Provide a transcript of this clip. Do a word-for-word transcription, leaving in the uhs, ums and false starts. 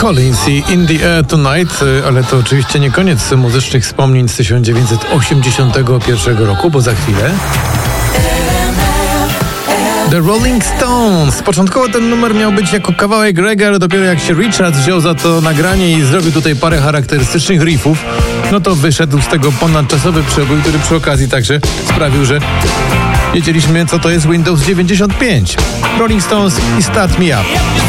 Collins i In the Air Tonight, ale to oczywiście nie koniec muzycznych wspomnień z tysiąc dziewięćset osiemdziesiątego pierwszego roku, bo za chwilę The Rolling Stones. Początkowo ten numer miał być jako kawałek reggae, ale dopiero jak się Richards wziął za to nagranie i zrobił tutaj parę charakterystycznych riffów, no to wyszedł z tego ponadczasowy przebój, który przy okazji także sprawił, że wiedzieliśmy, co to jest Windows dziewięćdziesiąt pięć. Rolling Stones i Start Me Up.